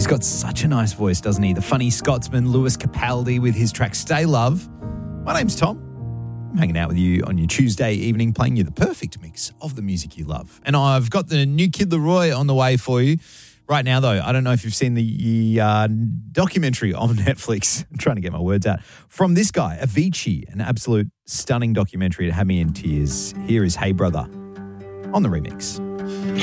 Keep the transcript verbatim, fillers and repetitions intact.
got such a nice voice, doesn't he? The funny Scotsman Lewis Capaldi with his track Stay Love. My name's Tom. I'm hanging out with you on your Tuesday evening, playing you the perfect mix of the music you love. And I've got the new Kid Laroi on the way for you. Right now, though, I don't know if you've seen the uh, documentary on Netflix. I'm trying to get my words out. From this guy, Avicii, an absolute stunning documentary. It had me in tears. Here is Hey Brother on the remix.